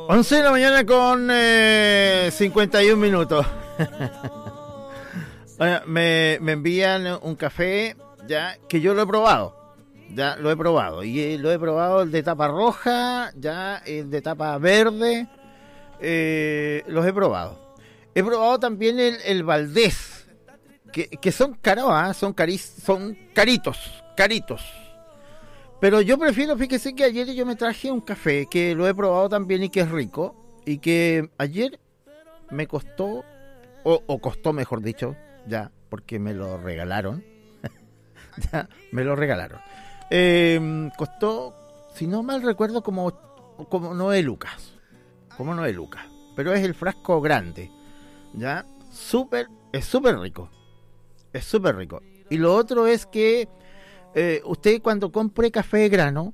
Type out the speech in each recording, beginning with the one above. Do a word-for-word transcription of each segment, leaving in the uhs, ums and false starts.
once de la mañana con eh, cincuenta y un minutos. me, me envían un café ya que yo lo he probado. Ya lo he probado. Y eh, lo he probado el de tapa roja, ya el de tapa verde. Eh, los he probado. He probado también el, el Valdés. Que, que son caros, ¿eh? son, cari son caritos, caritos. Pero yo prefiero, fíjese que ayer yo me traje un café que lo he probado también y que es rico. Y que ayer me costó, o, o costó mejor dicho, ya, porque me lo regalaron. ya, me lo regalaron. Eh, costó, si no mal recuerdo, como, como nueve lucas. Como nueve lucas. Pero es el frasco grande. Ya, súper, es súper rico. Es súper rico. Y lo otro es que eh, usted cuando compre café de grano,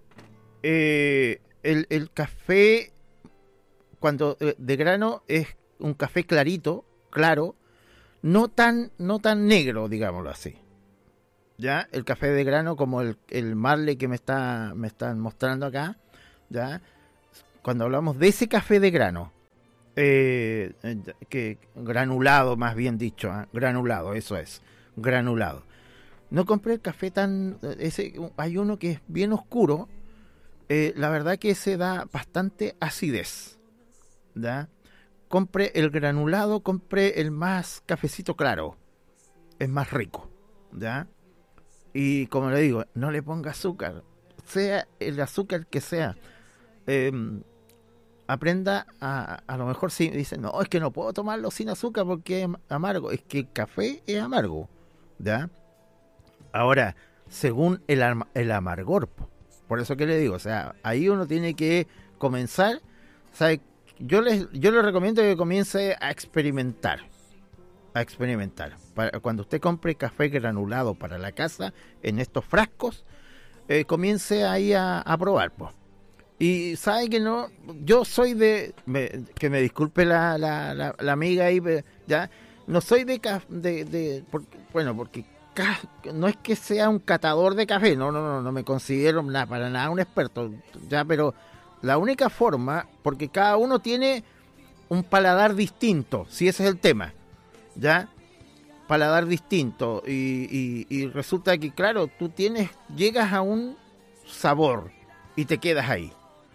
eh, el, el café cuando eh, de grano es un café clarito, claro, no tan, no tan negro, digámoslo así. Ya, el café de grano como el, el Marley que me está, me están mostrando acá, ya, cuando hablamos de ese café de grano, eh, que granulado más bien dicho, ¿eh? granulado, eso es, granulado. No compré el café tan, ese, hay uno que es bien oscuro, eh, la verdad que ese da bastante acidez, ¿ya? Compré el granulado, compré el más cafecito claro, es más rico, ¿ya? Y como le digo, no le ponga azúcar, sea el azúcar que sea. Eh, aprenda a, a lo mejor si dicen, no, es que no puedo tomarlo sin azúcar porque es amargo. Es que el café es amargo, ¿ya? Ahora, según el, el amargor, por eso que le digo, o sea, ahí uno tiene que comenzar, ¿sabe? Yo les, yo les recomiendo que comience a experimentar. A experimentar. Para, cuando usted compre café granulado para la casa en estos frascos, eh, comience ahí a, a probar, pues. Y sabe que no, yo soy de, me, que me disculpe la, la, la, la amiga ahí, ya, no soy de, de, de por, bueno, porque ca, no es que sea un catador de café, no, no, no, no me considero nada, para nada un experto, ya, pero la única forma, porque cada uno tiene un paladar distinto, si ese es el tema. ¿Ya? Paladar distinto y, y, y resulta que claro, tú tienes, llegas a un sabor y te quedas ahí.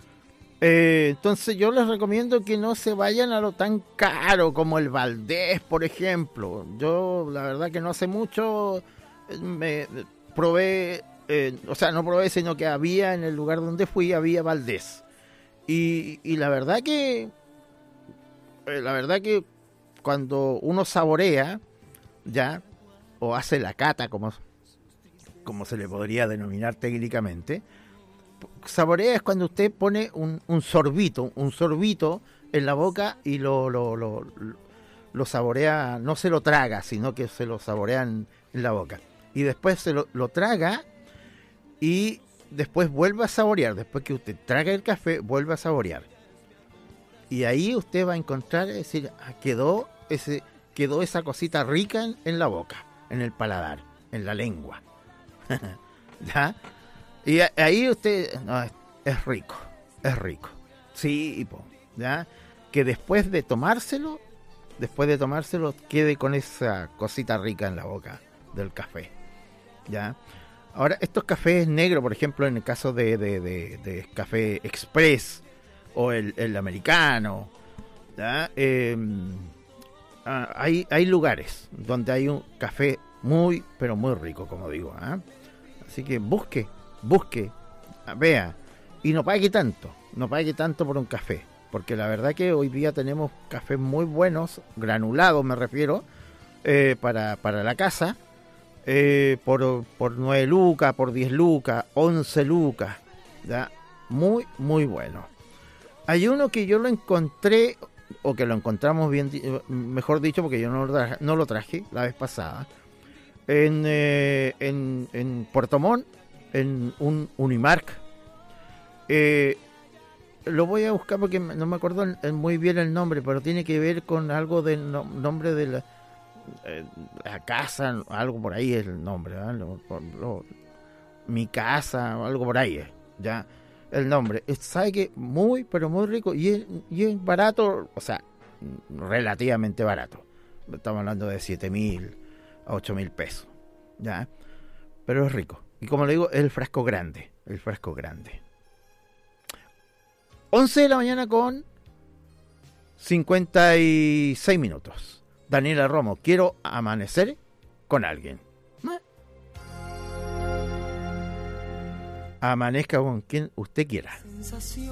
Eh, entonces yo les recomiendo que no se vayan a lo tan caro como el Valdés, por ejemplo. Yo la verdad que no hace mucho me probé, eh, o sea, no probé, sino que había en el lugar donde fui, había Valdés. Y, y la verdad que, eh, la verdad que cuando uno saborea, ya, o hace la cata, como, como se le podría denominar técnicamente, saborea es cuando usted pone un, un sorbito, un sorbito en la boca y lo, lo, lo, lo saborea, no se lo traga, sino que se lo saborea en, en la boca. Y después se lo, lo traga y después vuelve a saborear. Después que usted traga el café, vuelve a saborear. Y ahí usted va a encontrar, es decir, quedó ese, quedó esa cosita rica en, en la boca, en el paladar, en la lengua. ¿Ya? Y a, ahí usted, no, es, es rico, es rico. Sí, ¿ya? Que después de tomárselo, después de tomárselo, quede con esa cosita rica en la boca del café. ¿Ya? Ahora, estos cafés negros, por ejemplo, en el caso de, de, de, de café express, o el, el americano, ¿ya? Eh, hay, hay lugares donde hay un café muy, pero muy rico, como digo, ¿eh? Así que busque, busque, vea, y no pague tanto, no pague tanto por un café, porque la verdad que hoy día tenemos cafés muy buenos, granulados me refiero, eh, para, para la casa, eh, por, por nueve lucas, por diez lucas, once lucas, ¿ya? Muy, muy bueno. Hay uno que yo lo encontré, o que lo encontramos bien, mejor dicho, porque yo no lo traje, no lo traje la vez pasada, en, eh, en, en Puerto Montt, en un Unimark. Eh, lo voy a buscar porque no me acuerdo muy bien el nombre, pero tiene que ver con algo del no, nombre de la, eh, la casa, algo por ahí es el nombre, ¿verdad? Lo, lo, mi casa, algo por ahí, ¿ya? el nombre. Sabe que muy, pero muy rico. Y es, y es barato, o sea, relativamente barato. Estamos hablando de siete mil a ocho mil pesos. ¿Ya? Pero es rico. Y como le digo, es el frasco grande. El frasco grande. once de la mañana con cincuenta y seis minutos. Daniela Romo, quiero amanecer con alguien. ¿Eh? Amanezca con quien usted quiera.